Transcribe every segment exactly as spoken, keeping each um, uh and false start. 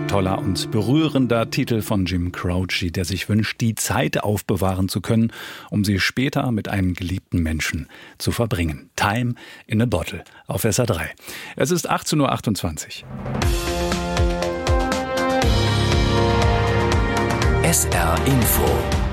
toller und berührender Titel von Jim Croce, der sich wünscht, die Zeit aufbewahren zu können, um sie später mit einem geliebten Menschen zu verbringen. Time in a Bottle auf S R drei. Es ist achtzehn Uhr achtundzwanzig. S R Info.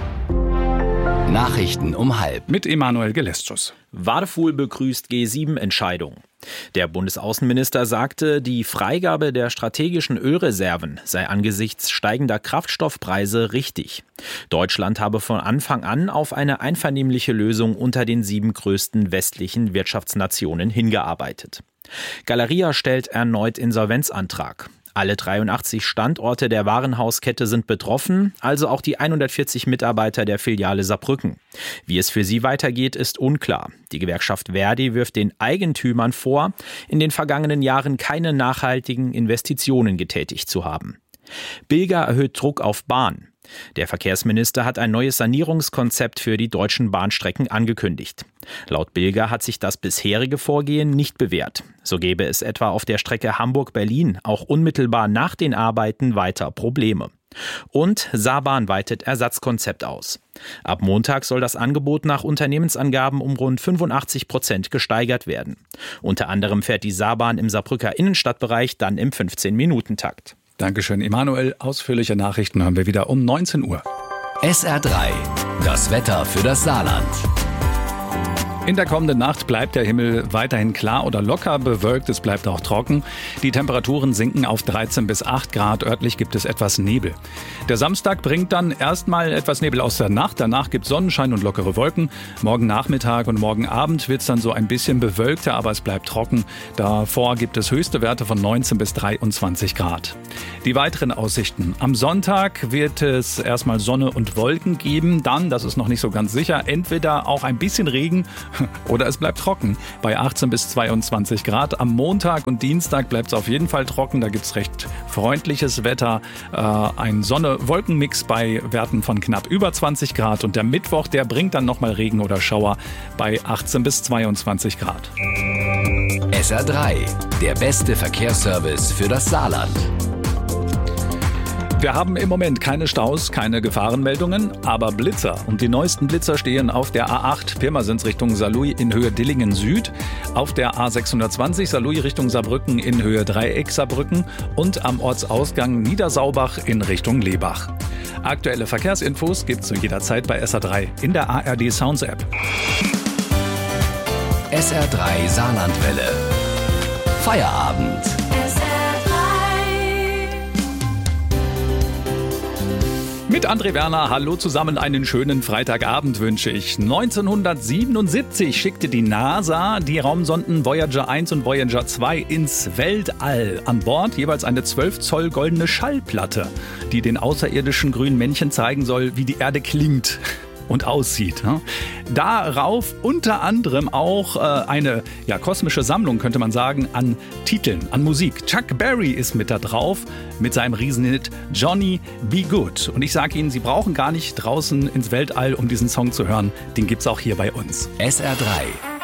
Nachrichten um halb. Mit Emanuel Gelestros. Wadefuhl begrüßt G sieben Entscheidung. Der Bundesaußenminister sagte, die Freigabe der strategischen Ölreserven sei angesichts steigender Kraftstoffpreise richtig. Deutschland habe von Anfang an auf eine einvernehmliche Lösung unter den sieben größten westlichen Wirtschaftsnationen hingearbeitet. Galeria stellt erneut Insolvenzantrag. Alle dreiundachtzig Standorte der Warenhauskette sind betroffen, also auch die hundertvierzig Mitarbeiter der Filiale Saarbrücken. Wie es für sie weitergeht, ist unklar. Die Gewerkschaft ver.di wirft den Eigentümern vor, in den vergangenen Jahren keine nachhaltigen Investitionen getätigt zu haben. Bilger erhöht Druck auf Bahn. Der Verkehrsminister hat ein neues Sanierungskonzept für die deutschen Bahnstrecken angekündigt. Laut Bilger hat sich das bisherige Vorgehen nicht bewährt. So gäbe es etwa auf der Strecke Hamburg-Berlin auch unmittelbar nach den Arbeiten weiter Probleme. Und Saarbahn weitet Ersatzkonzept aus. Ab Montag soll das Angebot nach Unternehmensangaben um rund fünfundachtzig Prozent gesteigert werden. Unter anderem fährt die Saarbahn im Saarbrücker Innenstadtbereich dann im fünfzehn-Minuten-Takt. Dankeschön, Emanuel. Ausführliche Nachrichten hören wir wieder um neunzehn Uhr. S R drei. Das Wetter für das Saarland. In der kommenden Nacht bleibt der Himmel weiterhin klar oder locker bewölkt. Es bleibt auch trocken. Die Temperaturen sinken auf dreizehn bis acht Grad. Örtlich gibt es etwas Nebel. Der Samstag bringt dann erstmal etwas Nebel aus der Nacht. Danach gibt es Sonnenschein und lockere Wolken. Morgen Nachmittag und morgen Abend wird es dann so ein bisschen bewölkter, aber es bleibt trocken. Davor gibt es höchste Werte von neunzehn bis dreiundzwanzig Grad. Die weiteren Aussichten. Am Sonntag wird es erstmal Sonne und Wolken geben. Dann, das ist noch nicht so ganz sicher, entweder auch ein bisschen Regen oder es bleibt trocken bei achtzehn bis zweiundzwanzig Grad. Am Montag und Dienstag bleibt es auf jeden Fall trocken. Da gibt es recht freundliches Wetter. Äh, ein Sonne-Wolken-Mix bei Werten von knapp über zwanzig Grad. Und der Mittwoch, der bringt dann nochmal Regen oder Schauer bei achtzehn bis zweiundzwanzig Grad. S R drei. Der beste Verkehrsservice für das Saarland. Wir haben im Moment keine Staus, keine Gefahrenmeldungen, aber Blitzer. Und die neuesten Blitzer stehen auf der A acht Pirmasens Richtung Saarlouis in Höhe Dillingen Süd, auf der A sechshundertzwanzig Saarlouis Richtung Saarbrücken in Höhe Dreieck Saarbrücken und am Ortsausgang Niedersaubach in Richtung Lebach. Aktuelle Verkehrsinfos gibt's zu jeder Zeit bei S R drei in der A R D Sounds App. S R drei Saarlandwelle. Feierabend. Mit André Werner, hallo zusammen, einen schönen Freitagabend wünsche ich. neunzehnhundertsiebenundsiebzig schickte die NASA die Raumsonden Voyager eins und Voyager zwei ins Weltall. An Bord jeweils eine zwölf Zoll goldene Schallplatte, die den außerirdischen grünen Männchen zeigen soll, wie die Erde klingt und aussieht. Darauf unter anderem auch äh, eine ja, kosmische Sammlung, könnte man sagen, an Titeln, an Musik. Chuck Berry ist mit da drauf mit seinem Riesenhit Johnny Be Good. Und ich sage Ihnen, Sie brauchen gar nicht draußen ins Weltall, um diesen Song zu hören. Den gibt's auch hier bei uns. S R drei.